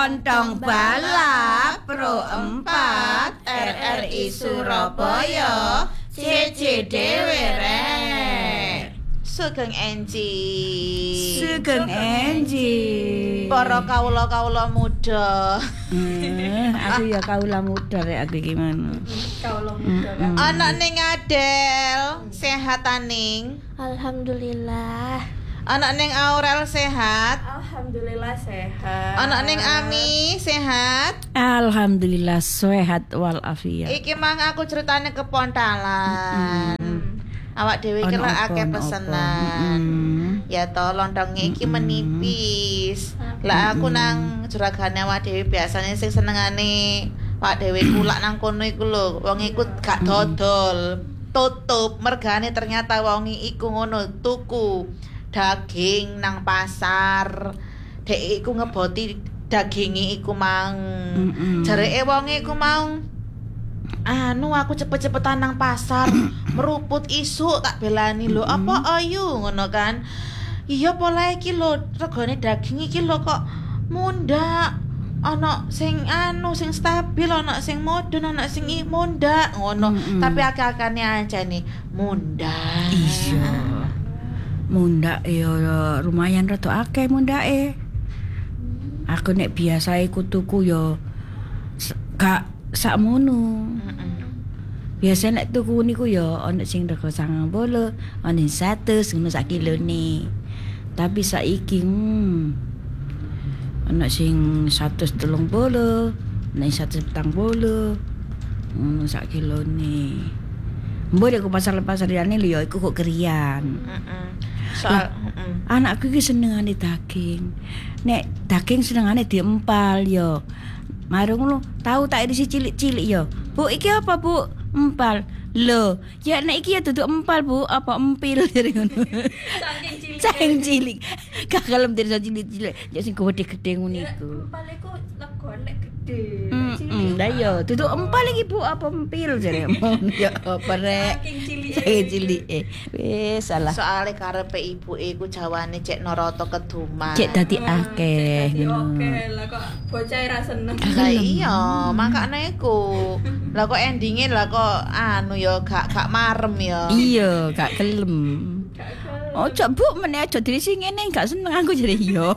Lontong balap Pro 4 RRI Surabaya CC dhewe rek. Sugeng Enji. Para kawula-kawula muda. Aku ya kaula muda rek aku gimana. Kaula muda kan. Anak ning Adel sehat aning. Alhamdulillah. Anak ning Aurel sehat. Alhamdulillah sehat. Anak ning Ami sehat. Alhamdulillah sehat walafiat. Iki mang aku ceritane ke Pontalan. Awak dhewe iki lek akeh pesenan. Ya to lontongnya iki menipis. Lah aku nang juragane awak dhewe biasane sing senengane awak dhewe kulak nang kono iku lho. Wong iku gak dodol. Tutup mergane ternyata wong iku ngono tuku daging nang pasar. Dek iku ngeboti daginge iku mang. Jareke wong iku mau aku cepet-cepetan nang pasar meruput isuk tak belani lho apa ayu ngono kan. Iya pola iki lho regane daging iki lho kok mundhak. Ana sing sing stabil, ana sing modern, ana sing mundhak ngono. Tapi akeh-akehane ancane mundhak. Iya. Mundhak ya lumayan rada akeh mundhake. Aku nek biasa iku tuku ya gak sakmono. Biasa nek tuku niku ya ana sing rega 90, ana 100 ngono sak kilone. Tapi saiki ana sing 130, ana 140. Ngono sak kilone. Mbok nek pasar-pasar liyane lho ya iku kok kerian. Soal Anakku iki senengane daging. Nek daging senengane diempal ya. Marung lu tahu tak isi cilik-cilik ya. Bu iki apa bu? Empal. Loh, ya nek iki ya duduk empal bu, apa empil dari ngono. Saking cilik. Gak kalem dari cilik-cilik. Ya sing gede-gede ngono iku. Empal iku legone gede. Lah yo, duduk empal iki bu apa empil jare. Ya apa rek. Saking cilik. Wis salah. soale karepe ibuke iku jawane cek Narata keduman. Cek dadi akeh ngono. Oke lah kok bocah ra seneng. Lah iya, makane iku. Lah kok endinge lah kok ya gak marem ya. Iya, gak kelem. Ojo bu meneh aja diri sing ngene gak seneng aku jare iya.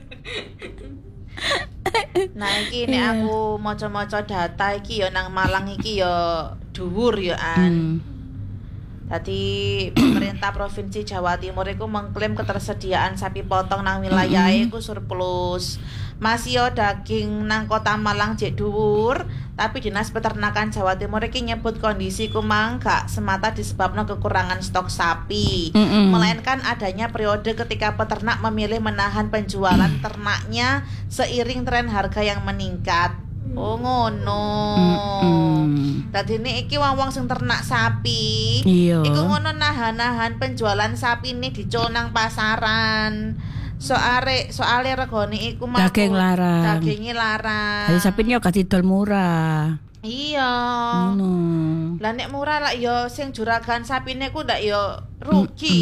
Nah iki nek aku maca-maca data iki ya nang Malang iki ya dhuwur ya an. Tadi pemerintah Provinsi Jawa Timur itu mengklaim ketersediaan sapi potong nang wilayah iku surplus. Masih yo daging nang Kota Malang jek dhuwur, tapi Dinas Peternakan Jawa Timur iki nyebut kondisi ku mang gak semata disebabkan kekurangan stok sapi, melainkan adanya periode ketika peternak memilih menahan penjualan ternaknya seiring tren harga yang meningkat. Oh ngono. Dadi iki wong-wong sing ternak sapi, Iya. iku ngono nahan-nahan penjualan sapi ini dicol nang pasaran. Soale regane iku mah Daging larang. Daginge larang. Jadi sapine yo gak didol murah. Iya. Ngono. Lah nek murah lah ya sing juragan sapine ku ndak ya rugi.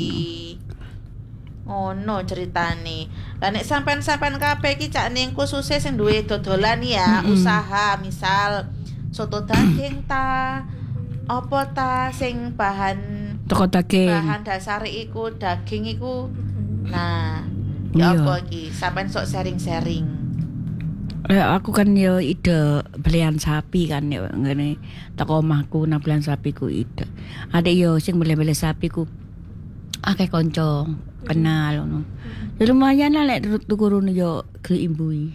Ngono ceritane. Lah nek sampean-sampean kabeh iki cak ning khususe sing duwe dodolan ya, usaha misal soto daging ta, apa ta sing bahan Toko daging. bahan dasar iku daging iku. Nah, ya Iya. apa iki? Sampeyan sok sharing-sharing. Aku kan yo ide belian sapi kan yo ngene toko omahku nang belian sapi ku ide. Ada yo sing beli-beli sapi ku akeh kanca kenal ngono. Ya lumayan lah lek tuku rono yo keimbui.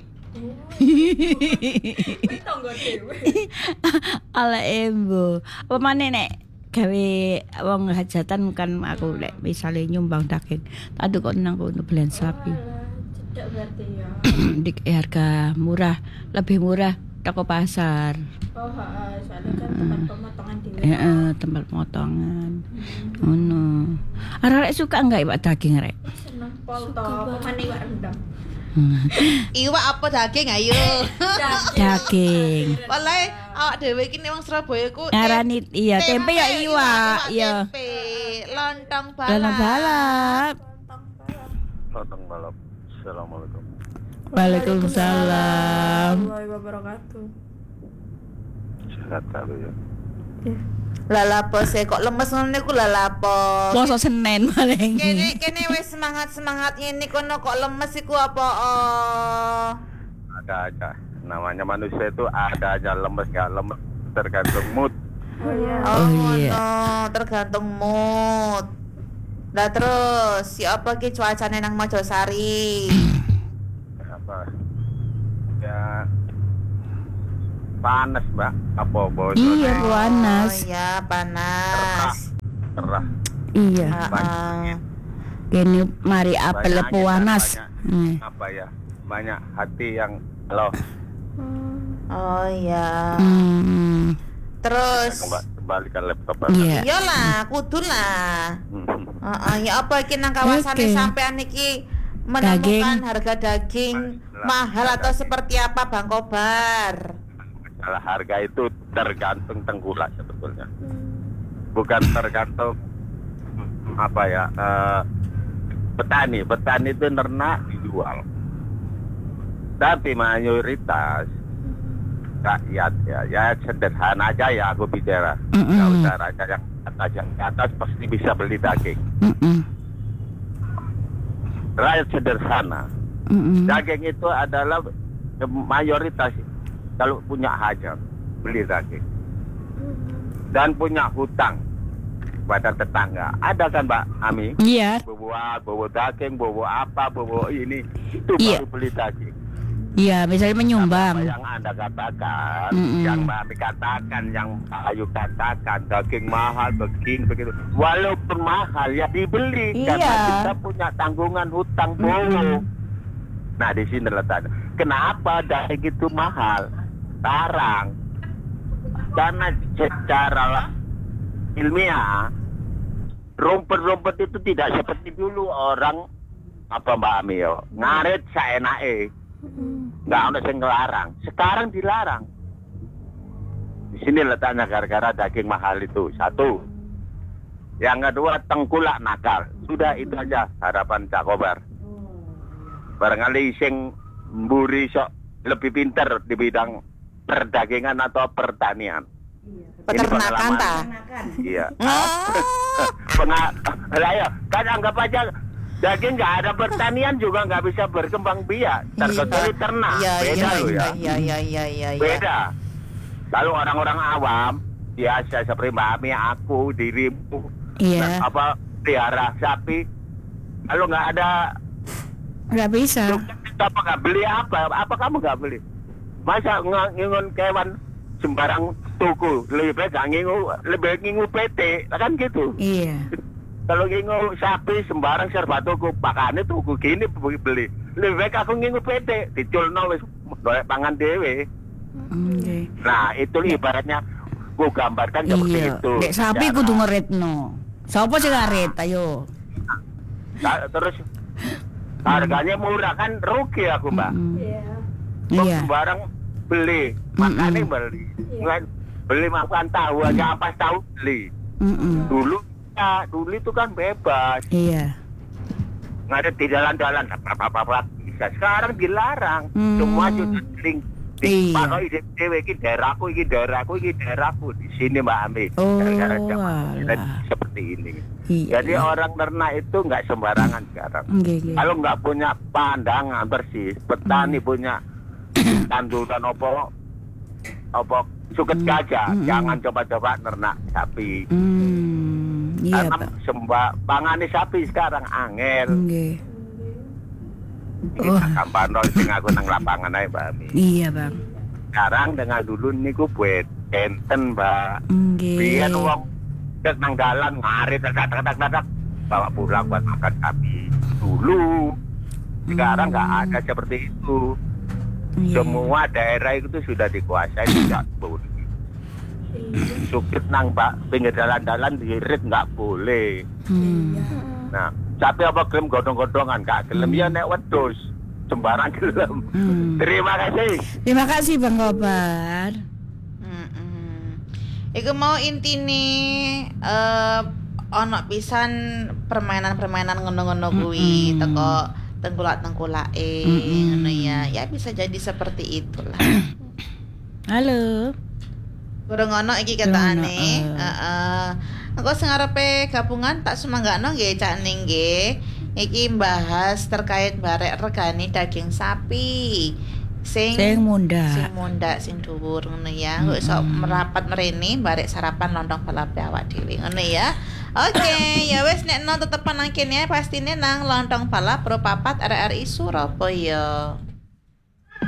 Tonggo dhewe. Ala embo. Apa maneh nek gawe wong hajatan kan aku lek misale nyumbang daging. Tak kok nang kono belian sapi. Cedak berarti ya. Di harga murah, lebih murah toko pasar. Oh, soalnya kan tempat pemotongan dhewe. Tempat potongan. Ngono. Arek suka enggak iwak daging rek? Seneng pol to, pemane iwak rendang. Iwak apa daging ayo. Daging. Wallahi awak dhewe iki ning wong Surabaya ku Ngarani iya tempe ya iwak, iya. Tempe, lontong Dalam balap. balap. Lontong balap. Assalamualaikum. Waalaikumsalam. warahmatullahi wabarakatuh. Sehat selalu ya. Lah lapo sih kok lemes ngono niku lah lapo. Poso Senin paling. Kene wis semangat ini kono kok lemes iku apa? Ada aja. Namanya manusia itu ada aja lemes nggak lemes tergantung mood. Oh iya. Oh, iya. No, tergantung mood. Lah terus siapa ki cuacane nang Mojosari? Apa? Ya panas mbak. Apa bos? Iya, panas. Oh iya, panas. Cerah. Iya. Heeh. Kene mari apel Banyak panas. banyak, apa ya? Banyak hati yang halo. Oh iya. Hmm. Terus Kembalikan laptop. Iya. iyalah, kudu lah. Ya apa iki nang kawasan Oke. sampean iki menemukan Daging. harga daging mahal atau seperti apa Bang Kobar? Masalah harga itu tergantung tengkulak sebetulnya. Bukan tergantung apa ya? Petani itu ternak dijual. Tapi mayoritas rakyat ya sederhana aja ya aku bicara. Nggak usah rakyat yang atas pasti bisa beli daging. Rakyat sederhana. Daging itu adalah mayoritas kalau punya hajat beli daging dan punya hutang pada tetangga. Ada kan Mbak Ami? Iya. Bawa daging, bawa apa, bawa ini itu Iya. baru beli daging. Iya, misalnya Apa menyumbang. yang Anda katakan, Mm-mm. yang Mbak Ami katakan, yang Pak Ayu katakan, daging mahal, begitu. Walaupun mahal ya dibeli karena Iya. kita punya tanggungan hutang bulu. Nah di sini letaknya. Kenapa daging itu mahal? Sekarang karena secara ilmiah rumput-rumput itu tidak seperti dulu orang apa Mbak Ami yo ngarit saenake. Nggak ada yang ngelarang. Sekarang dilarang. Di sini letaknya gara-gara daging mahal itu. Satu. Yang kedua tengkulak nakal. Sudah itu aja harapan Cak Kobar. Barangkali sing mburi sok lebih pinter di bidang perdagingan atau pertanian. Peternakan ta? Iya. Oh. Lah ya, kan anggap aja daging nggak ada pertanian juga nggak bisa berkembang biak. Terkecuali ternak. Beda loh ya. Iya. Beda. Kalau orang-orang awam biasa seperti Mbak Ami, aku, dirimu, Iya. apa pelihara sapi, kalau nggak ada Nggak bisa. apa nggak beli apa kamu nggak beli? Masa ngingun kewan sembarang tuku, lebih baik ngingu PT, kan gitu. Iya. Kalau ngingu sapi sembarang serba tuku, pakane tuku gini beli. Lebih baik aku ngingu PT, diculno wis golek pangan dhewe. Oke. Nah, itu ibaratnya ku gambarkan seperti Iya. itu. Dek sapi Cara. kudu ngeritno. Sopo sing ngarit? Ayo. Terus harganya murah kan rugi aku, Mbak. Iya. Kok Iya. sembarang beli, makanya beli. Nggak beli makan tahu aja apa tahu beli. Dulu itu kan bebas. Iya. Nggak ada di jalan-jalan apa bisa. Sekarang dilarang. Semua sudah link. Iya. Pak dewe iki daerahku di sini Mbak Ami. Oh, Gara-gara alah. seperti ini. Iya. Jadi orang ternak itu nggak sembarangan sekarang. Nggih. Kalau nggak punya pandangan bersih, petani punya tanduran opo suket gajah, jangan coba-coba ternak sapi. Iya, Karena Pak. pangane sapi sekarang angel. Nggih. Kita kampanye sing aku nang lapangan ae Mbak Ami. Iya, Bang. Sekarang dengan dulu niku buat enten Mbak. Nggih. Biyen wong cek nang dalan ngarit tak bawa pulang buat makan sapi. Dulu sekarang nggak ada seperti itu. Iya. Semua daerah itu sudah dikuasai tidak boleh. Sukit nang pinggir jalan-jalan diirit nggak boleh. Nah, sapi apa gelem godong-godongan gak gelem ya nek wedhus sembarang gelem. Terima kasih. Terima kasih Bang Kobar. Iku mau intine ono pisan permainan-permainan ngono-ngono kuwi teko tengkulak-tengkulake ngono ya. ya bisa jadi seperti itulah. Halo. Kurang ono iki ketane. Heeh. Engko sing arepe gabungan tak semanggakno nggih Cak Ning nggih. Iki mbahas terkait barek regani daging sapi. Sing munda sing dhuwur ngono ya. Engko iso merapat mrene barek sarapan lontong balape awak dhewe ngono ya. Oke, ya wis nek no tetepan nang kene pastine nang lontong balap Pro 4 RRI Surabaya.